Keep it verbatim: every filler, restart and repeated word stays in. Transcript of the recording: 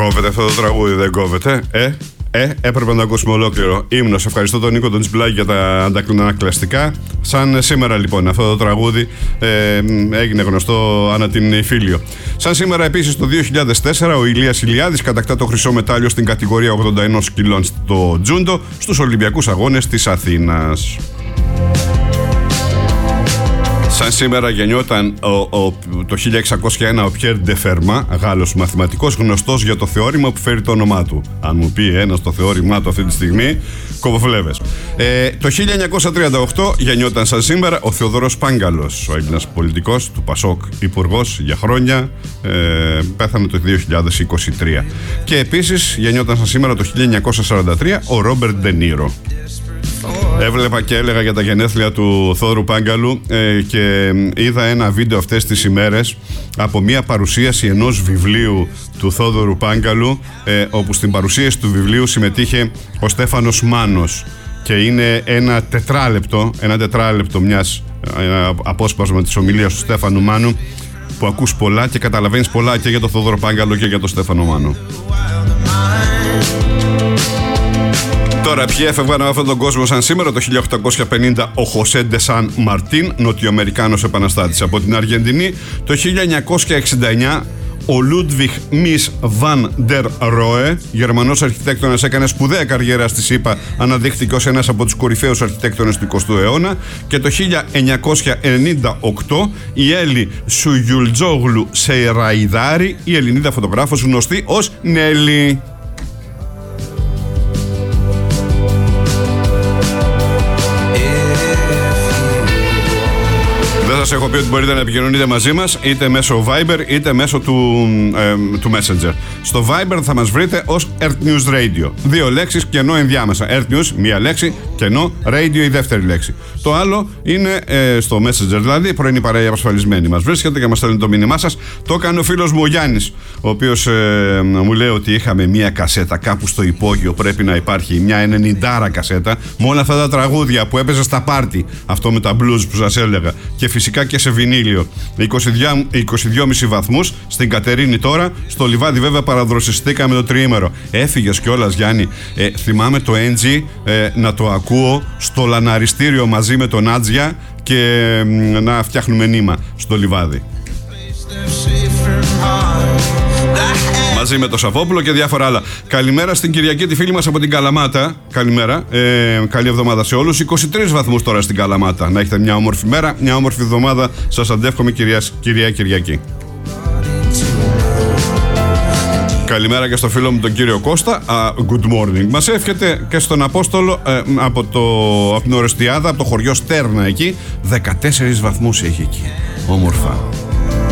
Κόβεται αυτό το τραγούδι, δεν κόβεται. Ε, ε, έπρεπε να το ακούσουμε ολόκληρο. Ύμνος. Ευχαριστώ τον Νίκο τον Τσιπλάκη για τα αντανακλαστικά. Σαν σήμερα λοιπόν αυτό το τραγούδι ε, έγινε γνωστό ανά την Ιφίλιο. Σαν σήμερα επίσης το δύο χιλιάδες τέσσερα ο Ηλίας Ηλιάδης κατακτά το χρυσό μετάλλιο στην κατηγορία ογδόντα ένα κιλών στο τζούντο στους Ολυμπιακούς Αγώνες της Αθήνας. Σαν σήμερα γεννιόταν ο, ο, το χίλια εξακόσια ένα ο Πιέρ Ντεφέρμα, Γάλλος μαθηματικός, γνωστός για το θεώρημα που φέρει το όνομά του. Αν μου πει ένας το θεώρημά του αυτή τη στιγμή, κοβοφλέβες. Ε, το χίλια εννιακόσια τριάντα οκτώ γεννιόταν σαν σήμερα ο Θεοδωρός Πάγκαλος, ο Έλληνας πολιτικός του Πασόκ, υπουργός για χρόνια, ε, πέθανε το δύο χιλιάδες είκοσι τρία. Και επίσης γεννιόταν σαν σήμερα το χίλια εννιακόσια σαράντα τρία ο Ρόμπερτ Ντενίρο. Έβλεπα και έλεγα για τα γενέθλια του Θόδωρου Πάγκαλου ε, και είδα ένα βίντεο αυτές τις ημέρες από μια παρουσίαση ενός βιβλίου του Θόδωρου Πάγκαλου, ε, όπου στην παρουσίαση του βιβλίου συμμετείχε ο Στέφανος Μάνος και είναι ένα τετράλεπτο, ένα τετράλεπτο μιας ένα απόσπασμα της ομιλίας του Στέφανου Μάνου που ακούς πολλά και καταλαβαίνεις πολλά και για τον Θόδωρο Πάγκαλο και για τον Στέφανο Μάνο. Τώρα, ποιοι έφευγαν από αυτόν τον κόσμο σαν σήμερα? Το χίλια οκτακόσια πενήντα ο Χωσέ ντε Σαν Μαρτίν, Νοτιοαμερικάνος επαναστάτης από την Αργεντινή. Το χίλια εννιακόσια εξήντα εννιά ο Λούντβιχ Μις Βαν ντερ Ρόε, Γερμανός αρχιτέκτονας, έκανε σπουδαία καριέρα στη ΣΥΠΑ, αναδείχθηκε ως ένας από τους κορυφαίους αρχιτέκτονες του εικοστού αιώνα. Και το χίλια εννιακόσια ενενήντα οκτώ η Έλλη Σουγιουλτζόγλου Σεϊραϊδάρη, η Ελληνίδα φωτογράφος γνωστή ως Νέλη. Σας έχω πει ότι μπορείτε να επικοινωνείτε μαζί μας είτε μέσω Viber είτε μέσω του, ε, του Messenger. Στο Viber θα μας βρείτε ως Earth News Radio. Δύο λέξεις, κενό ενδιάμεσα. Earth News, μία λέξη, κενό, Radio η δεύτερη λέξη. Το άλλο είναι ε, στο Messenger, δηλαδή πρωινή παρέα απασφαλισμένη. Μας βρίσκεται και μας στέλνει το μήνυμά σας. Το έκανε ο φίλος μου ο Γιάννης, ο οποίος ε, μου λέει ότι είχαμε μία κασέτα κάπου στο υπόγειο. Πρέπει να υπάρχει μια ενενηντάρα κασέτα με όλα αυτά τα τραγούδια που έπαιζε στα πάρτι. Αυτό με τα blues που σας έλεγα. Και φυσικά και σε βινίλιο. είκοσι δύο κόμμα πέντε βαθμούς στην Κατερίνη τώρα. Στο Λιβάδι βέβαια παραδροσιστήκαμε το τριήμερο. Έφυγες κιόλας, Γιάννη. ε, Θυμάμαι το Έντζι ε, να το ακούω στο λαναριστήριο μαζί με τον Άτζια και ε, να φτιάχνουμε νήμα στο Λιβάδι μαζί με το Σαββόπουλο και διάφορα άλλα. Καλημέρα στην Κυριακή, τη φίλη μας από την Καλαμάτα. Καλημέρα. Ε, καλή εβδομάδα σε όλους. είκοσι τρεις βαθμούς τώρα στην Καλαμάτα. Να έχετε μια όμορφη μέρα, μια όμορφη εβδομάδα. Σας αντεύχομαι κυρία, κυρία Κυριακή. Καλημέρα και στο φίλο μου τον κύριο Κώστα. Uh, good morning. Μας εύχεται και στον Απόστολο uh, από, το, από την Ορεστιάδα, από το χωριό Στέρνα εκεί. δεκατέσσερις βαθμούς έχει εκεί. Όμορφα.